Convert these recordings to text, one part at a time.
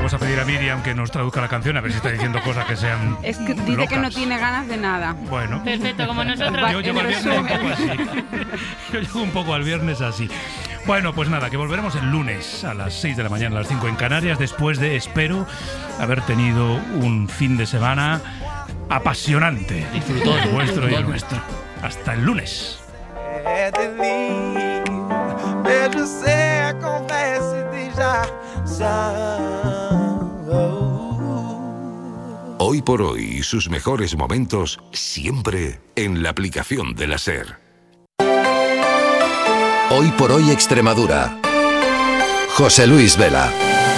vamos a pedir a Miriam que nos traduzca la canción, a ver si está diciendo cosas que sean Es que dice locas. que no tiene ganas de nada. Bueno. Perfecto, como nosotros. Yo llego al viernes un poco así. Yo llego un poco al viernes así. Bueno, pues nada, que volveremos el lunes a las 6 de la mañana, a las 5 en Canarias, después de, espero, haber tenido un fin de semana apasionante. Disfrutón. El vuestro y el nuestro. Hasta el lunes. Hoy por hoy y sus mejores momentos siempre en la aplicación de la SER. Hoy por hoy Extremadura. José Luis Vela.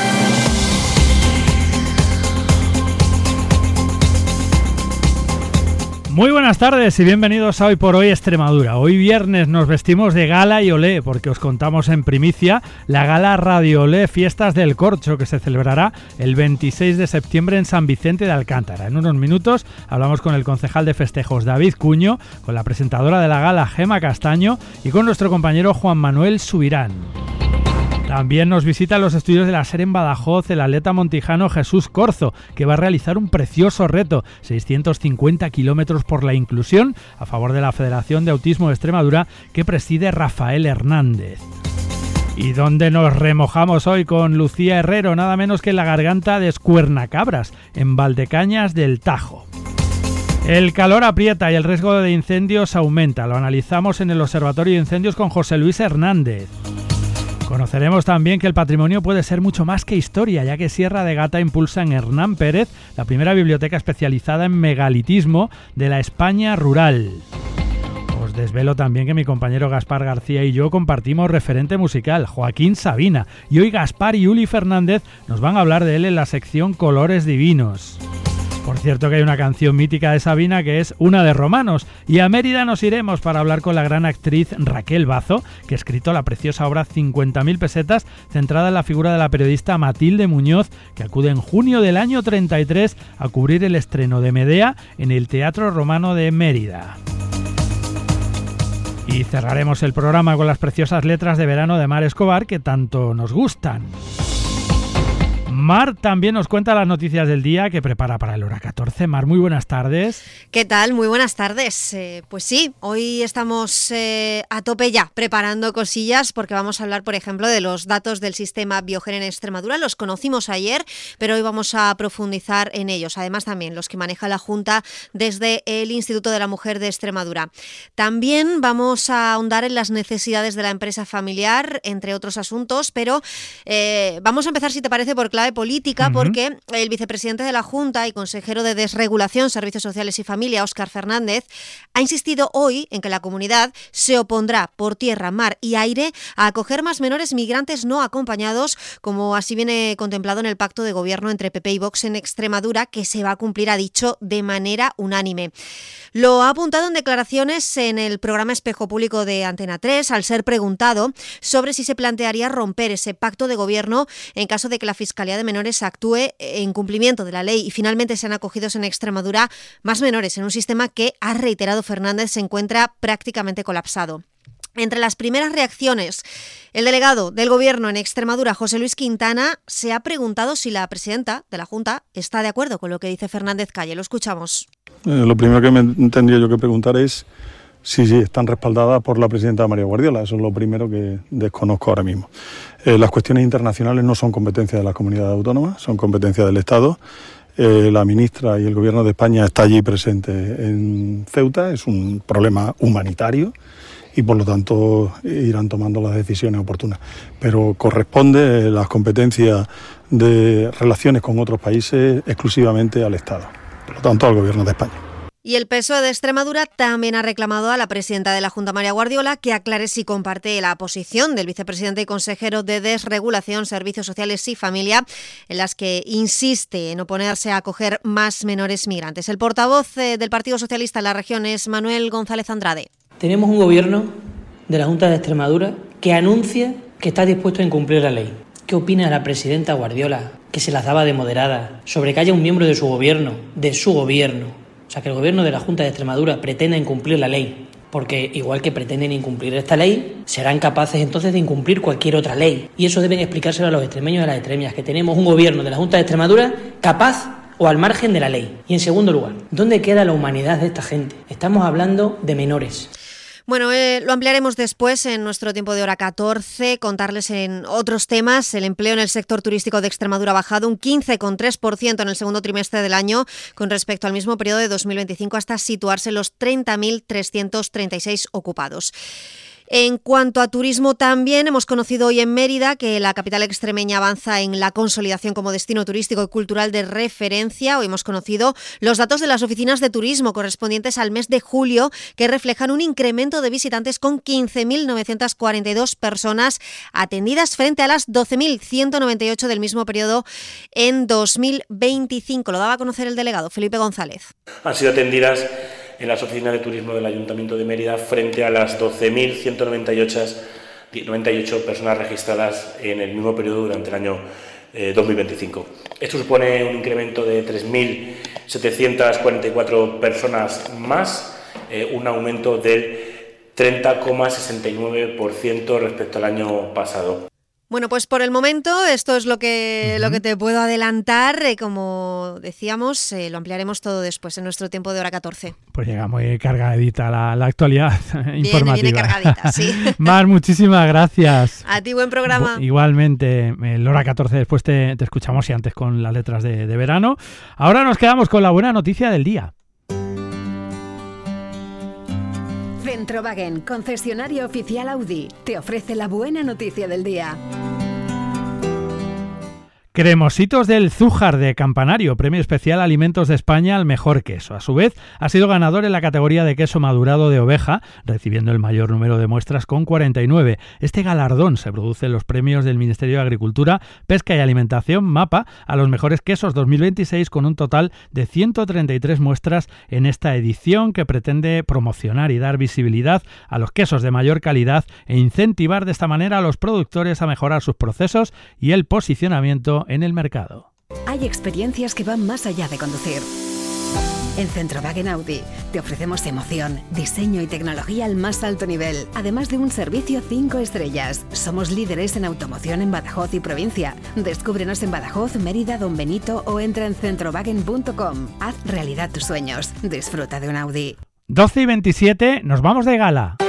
Muy buenas tardes y bienvenidos a Hoy por Hoy Extremadura. Hoy viernes nos vestimos de gala y olé porque os contamos en primicia la gala Radio Olé Fiestas del Corcho que se celebrará el 26 de septiembre en San Vicente de Alcántara. En unos minutos hablamos con el concejal de festejos David Cuño, con la presentadora de la gala Gema Castaño y con nuestro compañero Juan Manuel Subirán. También nos visita los estudios de la SER en Badajoz el atleta montijano Jesús Corzo, que va a realizar un precioso reto, 650 kilómetros por la inclusión, a favor de la Federación de Autismo de Extremadura, que preside Rafael Hernández. ¿Y dónde nos remojamos hoy con Lucía Herrero? Nada menos que en la garganta de Escuernacabras, en Valdecañas del Tajo. El calor aprieta y el riesgo de incendios aumenta. Lo analizamos en el Observatorio de Incendios con José Luis Hernández. Conoceremos también que el patrimonio puede ser mucho más que historia, ya que Sierra de Gata impulsa en Hernán Pérez la primera biblioteca especializada en megalitismo de la España rural. Os desvelo también que mi compañero Gaspar García y yo compartimos referente musical, Joaquín Sabina, y hoy Gaspar y Uli Fernández nos van a hablar de él en la sección Colores Divinos. Por cierto que hay una canción mítica de Sabina que es Una de Romanos, y a Mérida nos iremos para hablar con la gran actriz Raquel Bazo, que ha escrito la preciosa obra 50.000 pesetas, centrada en la figura de la periodista Matilde Muñoz, que acude en junio del año 33 a cubrir el estreno de Medea en el Teatro Romano de Mérida. Y cerraremos el programa con las preciosas letras de verano de Mar Escobar que tanto nos gustan. Mar también nos cuenta las noticias del día que prepara para el hora 14. Mar, muy buenas tardes. ¿Qué tal? Muy buenas tardes. Pues sí, hoy estamos a tope ya preparando cosillas porque vamos a hablar, por ejemplo, de los datos del sistema Biogen en Extremadura. Los conocimos ayer, pero hoy vamos a profundizar en ellos. Además, también los que maneja la Junta desde el Instituto de la Mujer de Extremadura. También vamos a ahondar en las necesidades de la empresa familiar, entre otros asuntos, pero vamos a empezar, si te parece, por clave política, porque el vicepresidente de la Junta y consejero de Desregulación, Servicios Sociales y Familia, Óscar Fernández, ha insistido hoy en que la comunidad se opondrá por tierra, mar y aire a acoger más menores migrantes no acompañados, como así viene contemplado en el pacto de gobierno entre PP y Vox en Extremadura, que se va a cumplir, ha dicho, de manera unánime. Lo ha apuntado en declaraciones en el programa Espejo Público de Antena 3, al ser preguntado sobre si se plantearía romper ese pacto de gobierno en caso de que la Fiscalía de Menores actúe en cumplimiento de la ley y finalmente sean acogidos en Extremadura más menores en un sistema que, ha reiterado Fernández, se encuentra prácticamente colapsado. Entre las primeras reacciones, el delegado del Gobierno en Extremadura, José Luis Quintana, se ha preguntado si la presidenta de la Junta está de acuerdo con lo que dice Fernández Calle. Lo escuchamos. Lo primero que me tendría yo que preguntar es si están respaldadas por la presidenta María Guardiola. Eso es lo primero que desconozco ahora mismo. Las cuestiones internacionales no son competencia de las comunidades autónomas, son competencia del Estado. La ministra y el Gobierno de España está allí presente en Ceuta. Es un problema humanitario y por lo tanto irán tomando las decisiones oportunas. Pero corresponde las competencias de relaciones con otros países exclusivamente al Estado, por lo tanto al Gobierno de España. Y el PSOE de Extremadura también ha reclamado a la presidenta de la Junta, María Guardiola, que aclare si comparte la posición del vicepresidente y consejero de Desregulación, Servicios Sociales y Familia, en las que insiste en oponerse a acoger más menores migrantes. El portavoz del Partido Socialista en la región es Manuel González Andrade. Tenemos un gobierno de la Junta de Extremadura que anuncia que está dispuesto a incumplir la ley. ¿Qué opina la presidenta Guardiola, que se las daba de moderada, sobre que haya un miembro de su gobierno, o sea, que el gobierno de la Junta de Extremadura pretenda incumplir la ley? porque igual que pretenden incumplir esta ley, serán capaces entonces de incumplir cualquier otra ley. Y eso deben explicárselo a los extremeños y a las extremeñas, que tenemos un gobierno de la Junta de Extremadura capaz o al margen de la ley. Y en segundo lugar, ¿dónde queda la humanidad de esta gente? Estamos hablando de menores. Bueno, lo ampliaremos después en nuestro tiempo de hora 14, contarles en otros temas. El empleo en el sector turístico de Extremadura ha bajado un 15,3% en el segundo trimestre del año con respecto al mismo periodo de 2025 hasta situarse en los 30.336 ocupados. En cuanto a turismo, también hemos conocido hoy en Mérida que la capital extremeña avanza en la consolidación como destino turístico y cultural de referencia. Hoy hemos conocido los datos de las oficinas de turismo correspondientes al mes de julio, que reflejan un incremento de visitantes con 15.942 personas atendidas frente a las 12.198 del mismo periodo en 2025. Lo daba a conocer el delegado Felipe González. Han sido atendidas en las oficinas de turismo del Ayuntamiento de Mérida frente a las 12.198 personas registradas en el mismo periodo durante el año 2025. Esto supone un incremento de 3.744 personas más, un aumento del 30,69% respecto al año pasado. Bueno, pues por el momento esto es lo que te puedo adelantar. Como decíamos, lo ampliaremos todo después en nuestro tiempo de hora 14. Pues llega muy cargadita la actualidad informativa. Viene cargadita, sí. Mar, muchísimas gracias. A ti, buen programa. Igualmente, el hora 14 después te escuchamos y antes con las letras de verano. Ahora nos quedamos con la buena noticia del día. Centrowagen, concesionario oficial Audi, te ofrece la buena noticia del día. Cremositos del Zújar de Campanario, premio especial Alimentos de España al mejor queso. A su vez, ha sido ganador en la categoría de queso madurado de oveja, recibiendo el mayor número de muestras con 49. Este galardón se produce en los premios del Ministerio de Agricultura, Pesca y Alimentación, MAPA, a los mejores quesos 2026, con un total de 133 muestras en esta edición que pretende promocionar y dar visibilidad a los quesos de mayor calidad e incentivar de esta manera a los productores a mejorar sus procesos y el posicionamiento en el mercado. Hay experiencias que van más allá de conducir. En Centrowagen Audi te ofrecemos emoción, diseño y tecnología al más alto nivel, además de un servicio 5 estrellas. Somos líderes en automoción en Badajoz y provincia. Descúbrenos en Badajoz, Mérida, Don Benito o entra en centrowagen.com. Haz realidad tus sueños. Disfruta de un Audi. 12:27, nos vamos de gala.